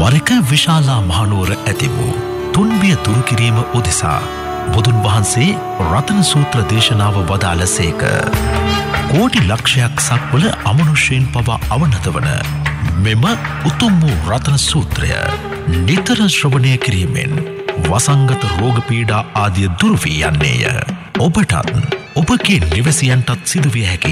වරක විශාලා මහනුවර ඇති වූ තුන්බිය දුරු කිරීම උදෙසා බුදුන් වහන්සේ රතන සූත්‍ර දේශනාව වදාළසේක. කෝටි ලක්ෂයක් සක්වල අමනුෂ්‍යයන් පවා අවනත වන මෙම උතුම් වූ රතන සූත්‍රය නිතර ශ්‍රවණය කිරීමෙන් වසංගත රෝග පීඩා ආදිය දුරු වී යන්නේය. ඔබටත් ඔබගේ නිවසියන්ටත් සිදුවිය හැකි